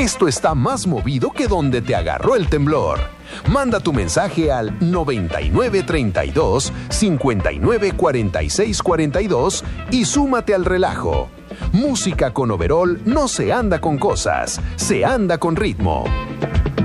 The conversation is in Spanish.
Esto está más movido que donde te agarró el temblor. Manda tu mensaje al 9932 594642 y súmate al relajo. Música con overol no se anda con cosas, se anda con ritmo.